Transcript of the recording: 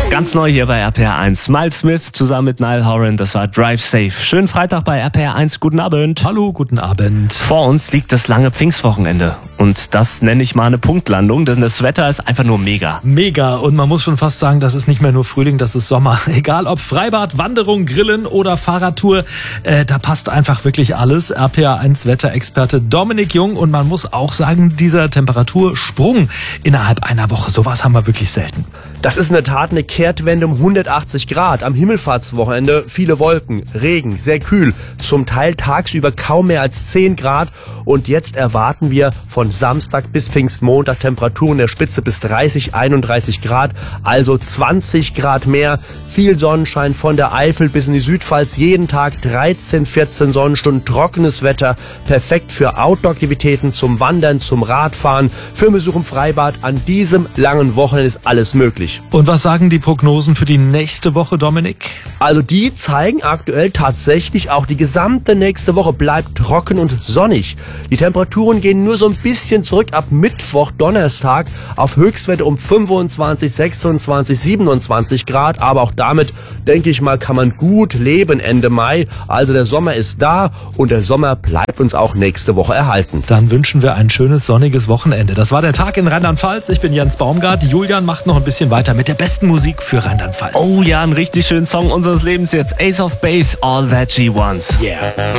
Ganz neu hier bei RPR 1. Miles Smith zusammen mit Niall Horan, das war Drive Safe. Schönen Freitag bei RPR 1, guten Abend. Hallo, guten Abend. Vor uns liegt das lange Pfingstwochenende. Und das nenne ich mal eine Punktlandung, denn das Wetter ist einfach nur mega. Mega. Und man muss schon fast sagen, das ist nicht mehr nur Frühling, das ist Sommer. Egal ob Freibad, Wanderung, Grillen oder Fahrradtour, da passt einfach wirklich alles. RPR 1 Wetterexperte Dominik Jung. Und man muss auch sagen, dieser Temperatursprung innerhalb einer Woche, sowas haben wir wirklich selten. Das ist in der Tat eine Kehrtwende um 180 Grad. Am Himmelfahrtswochenende viele Wolken, Regen, sehr kühl, zum Teil tagsüber kaum mehr als 10 Grad. Und jetzt erwarten wir von Samstag bis Pfingstmontag Temperaturen der Spitze bis 30, 31 Grad, also 20 Grad mehr. Viel Sonnenschein von der Eifel bis in die Südpfalz, jeden Tag 13, 14 Sonnenstunden, trockenes Wetter, perfekt für Outdoor-Aktivitäten, zum Wandern, zum Radfahren, für einen Besuch im Freibad. An diesem langen Wochenende ist alles möglich. Und was sagen die Prognosen für die nächste Woche, Dominik? Also die zeigen aktuell tatsächlich, auch die gesamte nächste Woche bleibt trocken und sonnig. Die Temperaturen gehen nur so ein bisschen zurück ab Mittwoch, Donnerstag auf Höchstwerte um 25, 26, 27 Grad. Aber auch damit, denke ich mal, kann man gut leben Ende Mai. Also der Sommer ist da und der Sommer bleibt uns auch nächste Woche erhalten. Dann wünschen wir ein schönes sonniges Wochenende. Das war der Tag in Rheinland-Pfalz. Ich bin Jens Baumgart. Julian macht noch ein bisschen weiter mit der besten Musik für Rheinland-Pfalz. Oh ja, ein richtig schönen Song unseres Lebens jetzt. Ace of Base, All That She Wants. Yeah.